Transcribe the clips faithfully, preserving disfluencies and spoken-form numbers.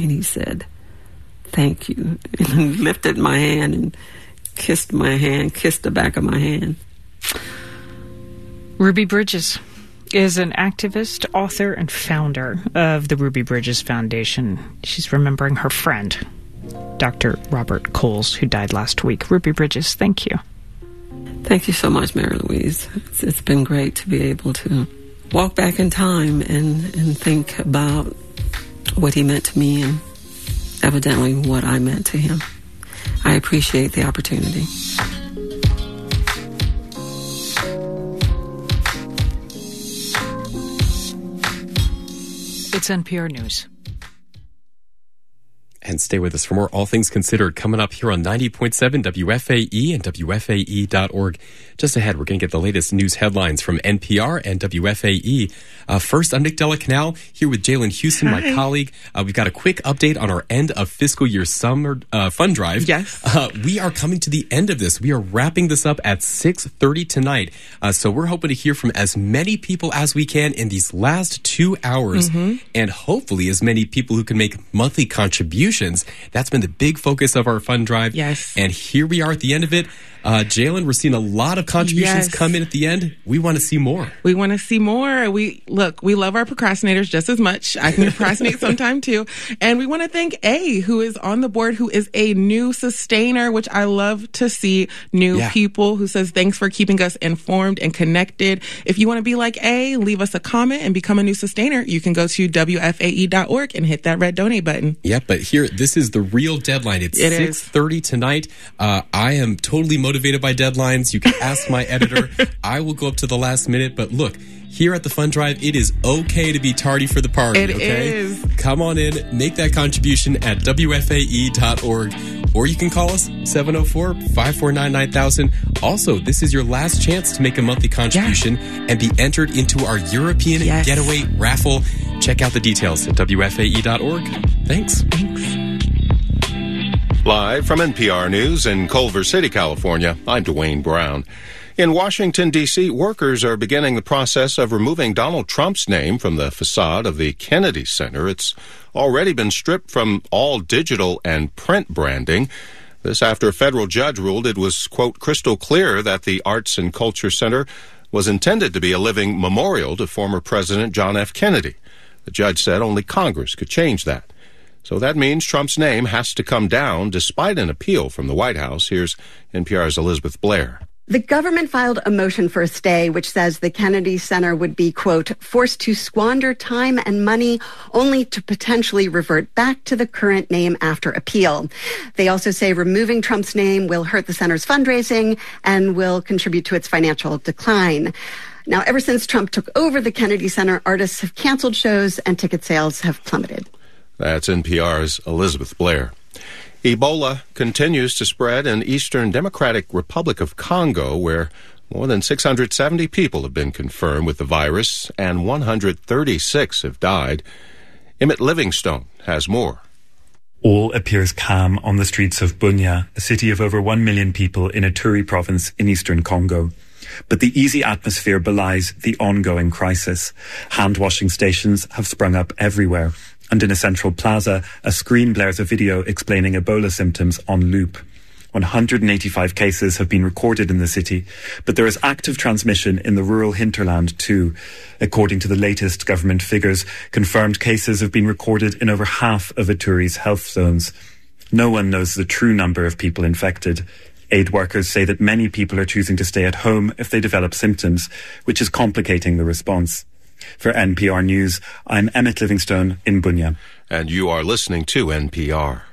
and he said, "Thank you." And he lifted my hand and kissed my hand, kissed the back of my hand. Ruby Bridges is an activist, author, and founder of the Ruby Bridges Foundation. She's remembering her friend, Doctor Robert Coles, who died last week. Ruby Bridges, thank you. Thank you so much, Mary Louise. It's, it's been great to be able to walk back in time and, and think about what he meant to me and evidently what I meant to him. I appreciate the opportunity. It's N P R News. And stay with us for more All Things Considered coming up here on ninety point seven W F A E and W F A E dot org. Just ahead, we're going to get the latest news headlines from N P R and W F A E. Uh, first, I'm Nick Della Canal here with Jalen Houston, Hi. my colleague. Uh, we've got a quick update on our end of fiscal year summer uh, fund drive. Yes. Uh, we are coming to the end of this. We are wrapping this up at six thirty tonight. Uh, so we're hoping to hear from as many people as we can in these last two hours mm-hmm. and hopefully as many people who can make monthly contributions. That's been the big focus of our fund drive. Yes. And here we are at the end of it. Uh, Jalen, we're seeing a lot of contributions yes. come in at the end. We want to see more. We want to see more. We look, we love our procrastinators just as much. I can procrastinate sometime too. And we want to thank A, who is on the board, who is a new sustainer, which I love to see new yeah. people, who says, thanks for keeping us informed and connected. If you want to be like A, leave us a comment and become a new sustainer. You can go to W F A E dot org and hit that red donate button. Yep, but here, this is the real deadline. It's it six thirty tonight. Uh, I am totally motivated motivated by deadlines. You can ask my editor. I will go up to the last minute. But look, here at the Fund Drive, it is okay to be tardy for the party. It okay? is. Come on in, make that contribution at W F A E dot org. Or you can call us, seven oh four, five four nine, nine thousand. Also, this is your last chance to make a monthly contribution yeah. and be entered into our European yes. Getaway raffle. Check out the details at W F A E dot org. Thanks. Thanks. Live from N P R News in Culver City, California, I'm Dwayne Brown. In Washington, D C, workers are beginning the process of removing Donald Trump's name from the facade of the Kennedy Center. It's already been stripped from all digital and print branding. This after a federal judge ruled it was, quote, crystal clear that the Arts and Culture Center was intended to be a living memorial to former President John F. Kennedy. The judge said only Congress could change that. So that means Trump's name has to come down despite an appeal from the White House. Here's N P R's Elizabeth Blair. The government filed a motion for a stay, which says the Kennedy Center would be, quote, forced to squander time and money only to potentially revert back to the current name after appeal. They also say removing Trump's name will hurt the center's fundraising and will contribute to its financial decline. Now, ever since Trump took over the Kennedy Center, artists have canceled shows and ticket sales have plummeted. That's N P R's Elizabeth Blair. Ebola continues to spread in Eastern Democratic Republic of Congo, where more than six hundred seventy people have been confirmed with the virus and one hundred thirty-six have died. Emmett Livingstone has more. All appears calm on the streets of Bunia, a city of over one million people in Ituri province in eastern Congo. But the easy atmosphere belies the ongoing crisis. Hand-washing stations have sprung up everywhere. And in a central plaza, a screen blares a video explaining Ebola symptoms on loop. one hundred eighty-five cases have been recorded in the city, but there is active transmission in the rural hinterland too. According to the latest government figures, confirmed cases have been recorded in over half of Ituri's health zones. No one knows the true number of people infected. Aid workers say that many people are choosing to stay at home if they develop symptoms, which is complicating the response. For N P R News, I'm Emmett Livingstone in Bunia. And you are listening to N P R.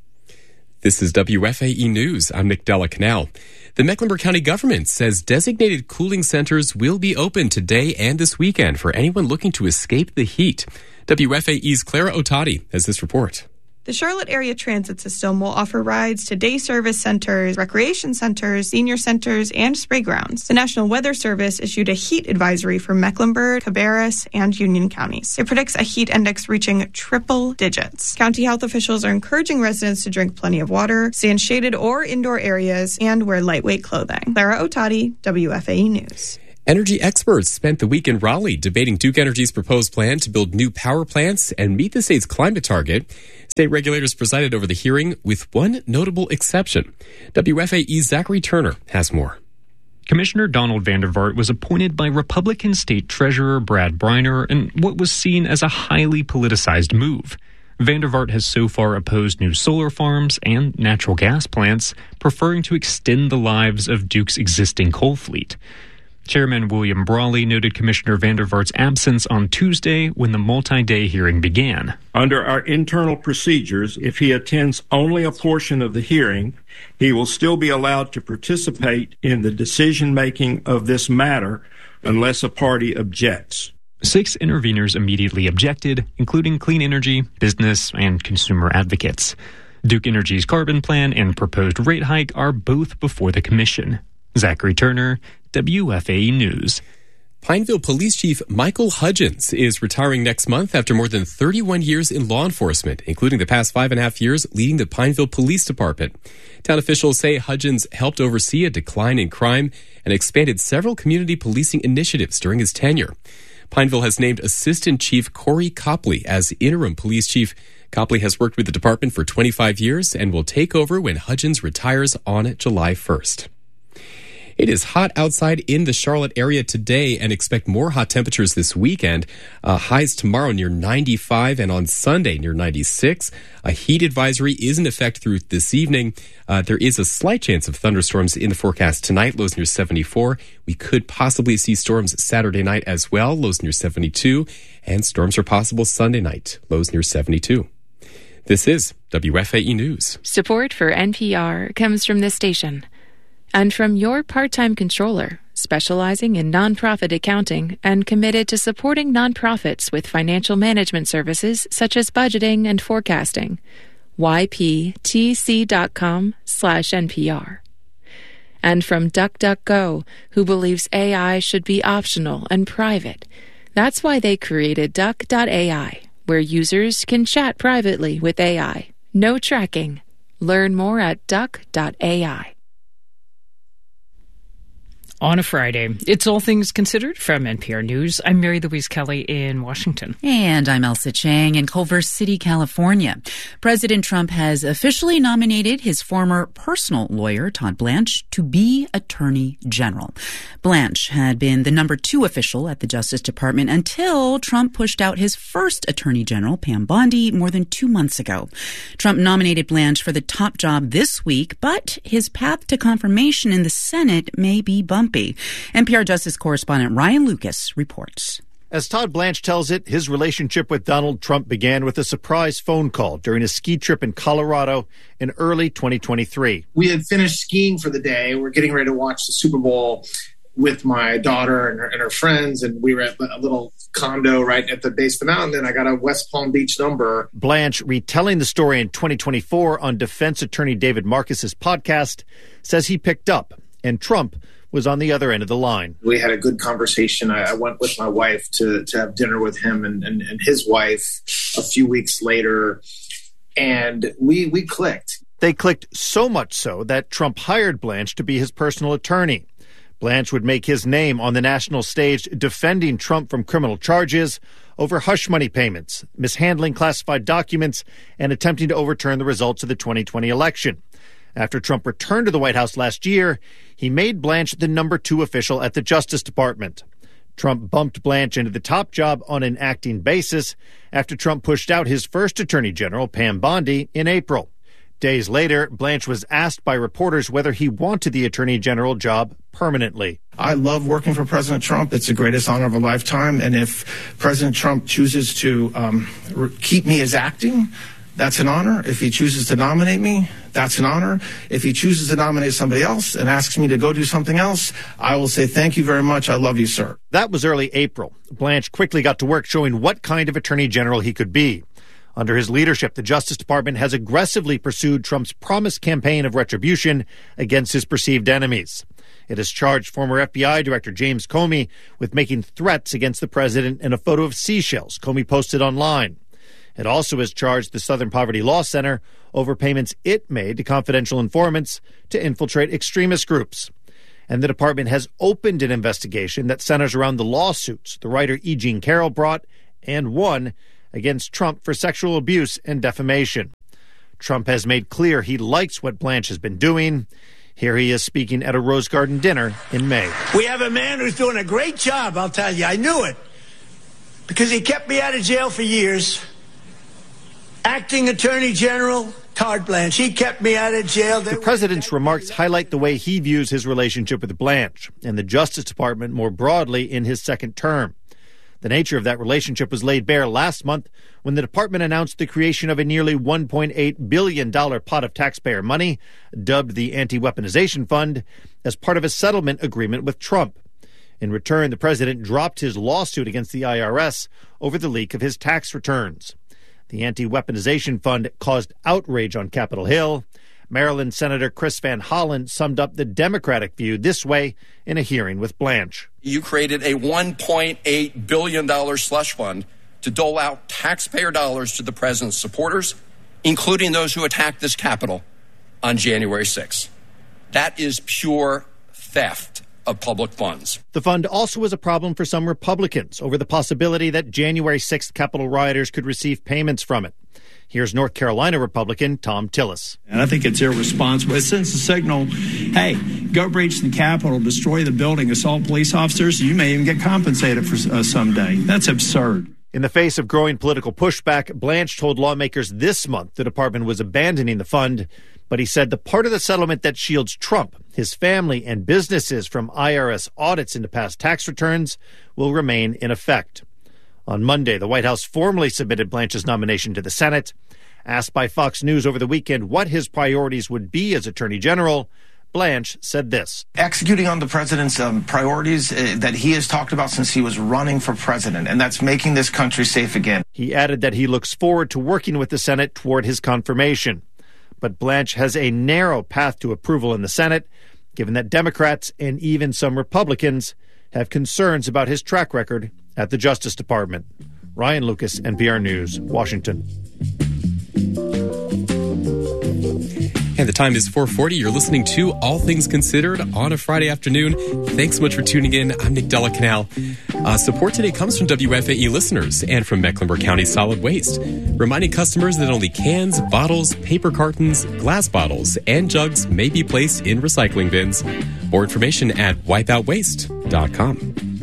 This is W F A E News. I'm Nick Della Canal. The Mecklenburg County government says designated cooling centers will be open today and this weekend for anyone looking to escape the heat. W F A E's Clara Otati has this report. The Charlotte Area Transit System will offer rides to day service centers, recreation centers, senior centers, and spray grounds. The National Weather Service issued a heat advisory for Mecklenburg, Cabarrus, and Union counties. It predicts a heat index reaching triple digits. County health officials are encouraging residents to drink plenty of water, stay in shaded or indoor areas, and wear lightweight clothing. Clara Otati, W F A E News. Energy experts spent the week in Raleigh debating Duke Energy's proposed plan to build new power plants and meet the state's climate target. State regulators presided over the hearing with one notable exception. W F A E's Zachary Turner has more. Commissioner Donald Vandervaart was appointed by Republican State Treasurer Brad Briner in what was seen as a highly politicized move. Vandervaart has so far opposed new solar farms and natural gas plants, preferring to extend the lives of Duke's existing coal fleet. Chairman William Brawley noted Commissioner Vandervaart's absence on Tuesday when the multi-day hearing began. Under our internal procedures, if he attends only a portion of the hearing, he will still be allowed to participate in the decision-making of this matter unless a party objects. Six interveners immediately objected, including clean energy, business, and consumer advocates. Duke Energy's carbon plan and proposed rate hike are both before the commission. Zachary Turner, W F A E News. Pineville Police Chief Michael Hudgens is retiring next month after more than thirty-one years in law enforcement, including the past five and a half years leading the Pineville Police Department. Town officials say Hudgens helped oversee a decline in crime and expanded several community policing initiatives during his tenure. Pineville has named Assistant Chief Corey Copley as interim police chief. Copley has worked with the department for twenty-five years and will take over when Hudgens retires on July first. It is hot outside in the Charlotte area today and expect more hot temperatures this weekend. Uh, highs tomorrow near ninety-five and on Sunday near ninety-six. A heat advisory is in effect through this evening. Uh, there is a slight chance of thunderstorms in the forecast tonight, lows near seventy-four. We could possibly see storms Saturday night as well, lows near seventy-two. And storms are possible Sunday night, lows near seventy-two. This is W F A E News. Support for N P R comes from this station. And from your part-time controller, specializing in nonprofit accounting and committed to supporting nonprofits with financial management services such as budgeting and forecasting. Y P T C dot com slash N P R. And from DuckDuckGo, who believes A I should be optional and private. That's why they created Duck dot A I, where users can chat privately with A I. No tracking. Learn more at Duck dot A I. On a Friday, it's All Things Considered from N P R News. I'm Mary Louise Kelly in Washington. And I'm Elsa Chang in Culver City, California. President Trump has officially nominated his former personal lawyer, Todd Blanche, to be Attorney General. Blanche had been the number two official at the Justice Department until Trump pushed out his first Attorney General, Pam Bondi, more than two months ago. Trump nominated Blanche for the top job this week, but his path to confirmation in the Senate may be bumpy. N P R Justice correspondent Ryan Lucas reports. As Todd Blanche tells it, his relationship with Donald Trump began with a surprise phone call during a ski trip in Colorado in early twenty twenty-three. We had finished skiing for the day. We're getting ready to watch the Super Bowl with my daughter and her, and her friends, and we were at a little condo right at the base of the mountain, and I got a West Palm Beach number. Blanche, retelling the story in twenty twenty-four on defense attorney David Marcus's podcast, says he picked up, and Trump was on the other end of the line. We had a good conversation. I, I went with my wife to, to have dinner with him and, and, and his wife a few weeks later, and we we clicked. They clicked so much so that Trump hired Blanche to be his personal attorney. Blanche would make his name on the national stage defending Trump from criminal charges over hush money payments, mishandling classified documents, and attempting to overturn the results of the twenty twenty election. After Trump returned to the White House last year, he made Blanche the number two official at the Justice Department. Trump bumped Blanche into the top job on an acting basis after Trump pushed out his first Attorney General, Pam Bondi, in April. Days later, Blanche was asked by reporters whether he wanted the Attorney General job permanently. I love working for President Trump. It's the greatest honor of a lifetime. And if President Trump chooses to um, re- keep me as acting, that's an honor. If he chooses to nominate me, that's an honor. If he chooses to nominate somebody else and asks me to go do something else, I will say, thank you very much. I love you, sir. That was early April. Blanche quickly got to work showing what kind of attorney general he could be. Under his leadership, the Justice Department has aggressively pursued Trump's promised campaign of retribution against his perceived enemies. It has charged former F B I Director James Comey with making threats against the president in a photo of seashells Comey posted online. It also has charged the Southern Poverty Law Center over payments it made to confidential informants to infiltrate extremist groups. And the department has opened an investigation that centers around the lawsuits the writer E. Jean Carroll brought and won against Trump for sexual abuse and defamation. Trump has made clear he likes what Blanche has been doing. Here he is speaking at a Rose Garden dinner in May. We have a man who's doing a great job, I'll tell you. I knew it. Because he kept me out of jail for years. Acting Attorney General Todd Blanche. He kept me out of jail. The president's remarks highlight the way he views his relationship with Blanche and the Justice Department more broadly in his second term. The nature of that relationship was laid bare last month when the department announced the creation of a nearly one point eight billion dollars pot of taxpayer money, dubbed the Anti-Weaponization Fund, as part of a settlement agreement with Trump. In return, the president dropped his lawsuit against the I R S over the leak of his tax returns. The Anti-Weaponization Fund caused outrage on Capitol Hill. Maryland Senator Chris Van Hollen summed up the Democratic view this way in a hearing with Blanche. You created a one point eight billion dollars slush fund to dole out taxpayer dollars to the president's supporters, including those who attacked this Capitol on January sixth. That is pure theft of public funds. The fund also was a problem for some Republicans over the possibility that January sixth Capitol rioters could receive payments from it. Here's North Carolina Republican Tom Tillis. And I think it's irresponsible. It sends a signal, hey, go breach the Capitol, destroy the building, assault police officers. You may even get compensated for uh, someday. That's absurd. In the face of growing political pushback, Blanche told lawmakers this month the department was abandoning the fund. But he said the part of the settlement that shields Trump, his family, and businesses from I R S audits into past tax returns will remain in effect. On Monday, the White House formally submitted Blanche's nomination to the Senate. Asked by Fox News over the weekend what his priorities would be as Attorney General, Blanche said this. Executing on the president's um, priorities uh, that he has talked about since he was running for president, and that's making this country safe again. He added that he looks forward to working with the Senate toward his confirmation. But Blanche has a narrow path to approval in the Senate, given that Democrats and even some Republicans have concerns about his track record at the Justice Department. Ryan Lucas, N P R News, Washington. And the time is four forty. You're listening to All Things Considered on a Friday afternoon. Thanks so much for tuning in. I'm Nick Della Canal. Uh, support today comes from W F A E listeners and from Mecklenburg County Solid Waste, reminding customers that only cans, bottles, paper cartons, glass bottles, and jugs may be placed in recycling bins. More information at wipeout waste dot com.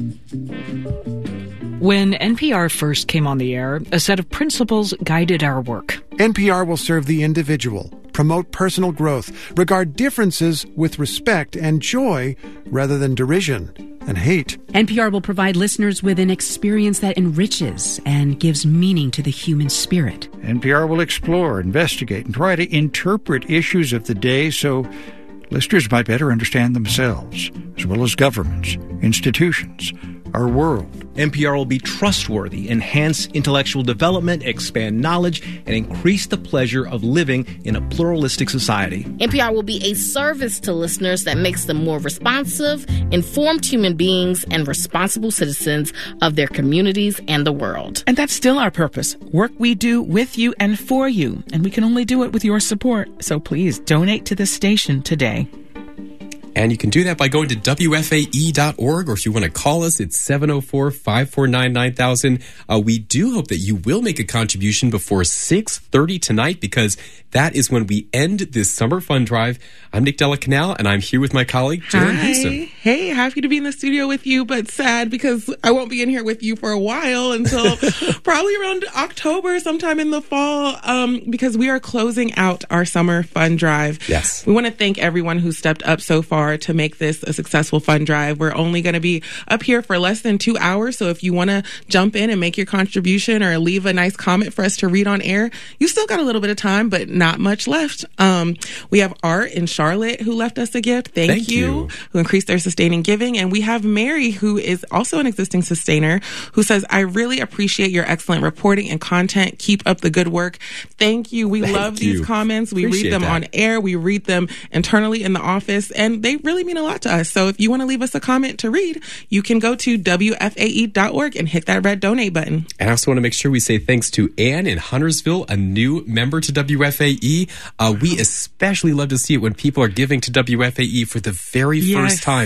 When N P R first came on the air, a set of principles guided our work. N P R will serve the individual, promote personal growth, regard differences with respect and joy rather than derision and hate. N P R will provide listeners with an experience that enriches and gives meaning to the human spirit. N P R will explore, investigate, and try to interpret issues of the day so listeners might better understand themselves, as well as governments, institutions, our world. N P R will be trustworthy, enhance intellectual development, expand knowledge, and increase the pleasure of living in a pluralistic society. N P R will be a service to listeners that makes them more responsive, informed human beings, and responsible citizens of their communities and the world. And that's still our purpose. Work we do with you and for you. And we can only do it with your support. So please donate to this station today. And you can do that by going to W F A E dot org, or if you want to call us, it's seven oh four, five four nine, nine thousand. Uh, we do hope that you will make a contribution before six thirty tonight, because that is when we end this summer fund drive. I'm Nick Della Canal, and I'm here with my colleague, Jen Houston. Hey, happy to be in the studio with you, but sad because I won't be in here with you for a while until probably around October, sometime in the fall, um, because we are closing out our summer fund drive. Yes. We want to thank everyone who stepped up so far to make this a successful fund drive. We're only going to be up here for less than two hours. So if you want to jump in and make your contribution or leave a nice comment for us to read on air, you still got a little bit of time, but not much left. Um, we have Art in Charlotte who left us a gift. Thank, Thank you, you. Who increased their sustaining giving. And we have Mary, who is also an existing sustainer, who says, I really appreciate your excellent reporting and content. Keep up the good work. Thank you. We Thank love you. these comments. We Appreciate read them that. on air. We read them internally in the office, and they really mean a lot to us. So if you want to leave us a comment to read, you can go to W F A E dot org and hit that red donate button. And I also want to make sure we say thanks to Ann in Huntersville, a new member to W F A E. Uh, we especially love to see it when people are giving to W F A E for the very Yes. first time.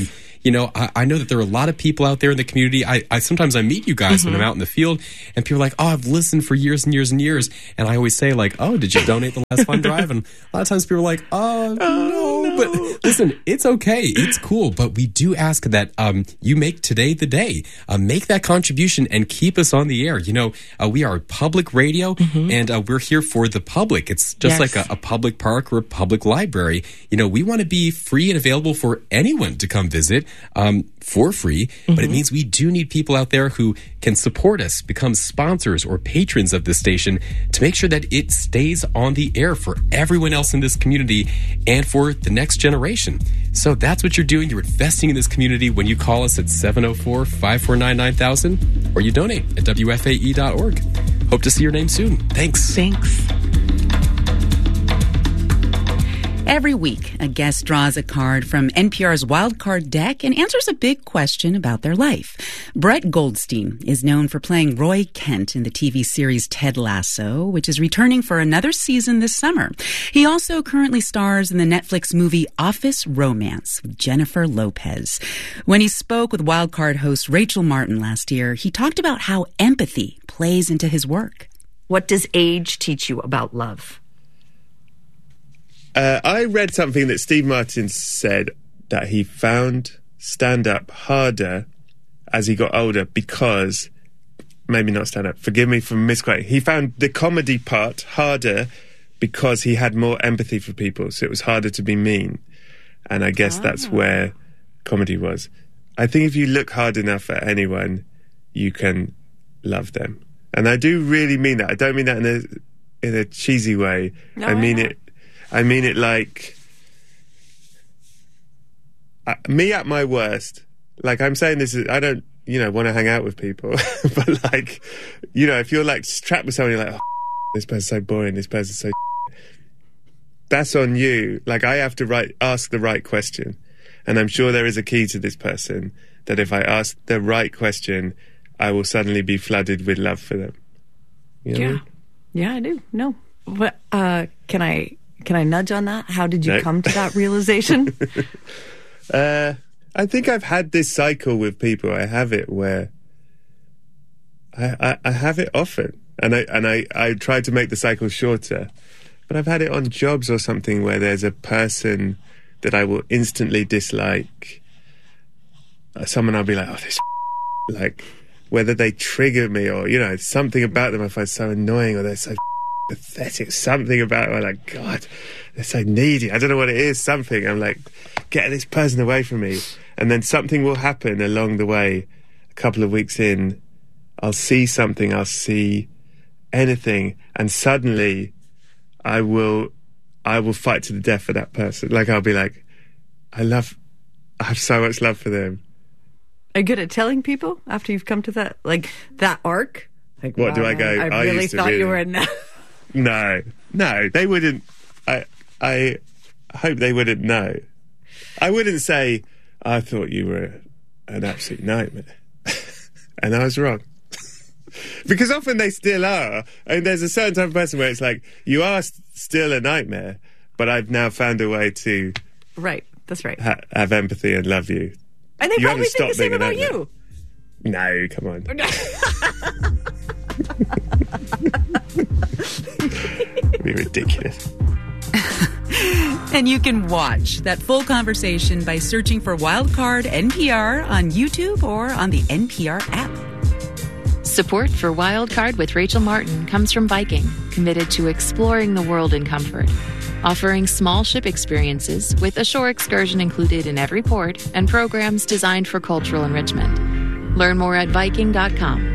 You know, I, I know that there are a lot of people out there in the community. I, I sometimes I meet you guys mm-hmm. when I'm out in the field, and people are like, oh, I've listened for years and years and years. And I always say, like, oh, did you donate the last fund drive? And a lot of times people are like, oh, oh no. no. But listen, it's okay. It's cool. But we do ask that um, you make today the day. Uh, make that contribution and keep us on the air. You know, uh, we are public radio, mm-hmm. and uh, we're here for the public. It's just yes. like a, a public park or a public library. You know, we want to be free and available for anyone to come visit. Um, for free, mm-hmm. but it means we do need people out there who can support us, become sponsors or patrons of this station to make sure that it stays on the air for everyone else in this community and for the next generation. So that's what you're doing. You're investing in this community when you call us at seven oh four, five four nine, nine thousand or you donate at W F A E dot org. Hope to see your name soon. Thanks. Thanks. Every week, a guest draws a card from N P R's Wildcard deck and answers a big question about their life. Brett Goldstein is known for playing Roy Kent in the T V series Ted Lasso, which is returning for another season this summer. He also currently stars in the Netflix movie Office Romance with Jennifer Lopez. When he spoke with Wildcard host Rachel Martin last year, he talked about how empathy plays into his work. What does age teach you about love? Uh, I read something that Steve Martin said that he found stand-up harder as he got older because, maybe not stand-up, forgive me for misquoting, he found the comedy part harder because he had more empathy for people, so it was harder to be mean. And I guess ah. that's where comedy was. I think if you look hard enough at anyone, you can love them. And I do really mean that. I don't mean that in a, in a cheesy way. No, I mean I it I mean it like, uh, me at my worst, like I'm saying this, is, I don't, you know, want to hang out with people, but like, you know, if you're like trapped with someone, you're like, oh, this person's so boring, this person's so that's on you. Like I have to right, ask the right question. And I'm sure there is a key to this person that if I ask the right question, I will suddenly be flooded with love for them. You know yeah. what I mean? Yeah, I do. No. But, uh, can I... Can I nudge on that? How did you no. come to that realization? uh, I think I've had this cycle with people. I have it where I, I, I have it often, and I and I, I try to make the cycle shorter. But I've had it on jobs or something where there's a person that I will instantly dislike. Uh, someone I'll be like, oh, this like whether they trigger me or you know something about them I find so annoying or they're so pathetic, something about it, I'm like, God, they're so needy. I don't know what it is, something. I'm like, get this person away from me. And then something will happen along the way. A couple of weeks in, I'll see something, I'll see anything, and suddenly I will I will fight to the death for that person. Like, I'll be like, I love, I have so much love for them. Are you good at telling people after you've come to that, like, that arc? Like, what wow, do I go? I, I really thought really... you were in that. No, no, they wouldn't. I, I hope they wouldn't know. I wouldn't say, I thought you were an absolute nightmare. And I was wrong. Because often they still are. I mean, there's a certain type of person where it's like, you are still a nightmare, but I've now found a way to... Right, that's right. Ha- have empathy and love you. And they you probably think the same about you. No, come on. Be ridiculous. And you can watch that full conversation by searching for Wildcard N P R on YouTube or on the N P R app. Support for Wildcard with Rachel Martin comes from Viking, committed to exploring the world in comfort, offering small ship experiences with a shore excursion included in every port and programs designed for cultural enrichment. Learn more at Viking dot com.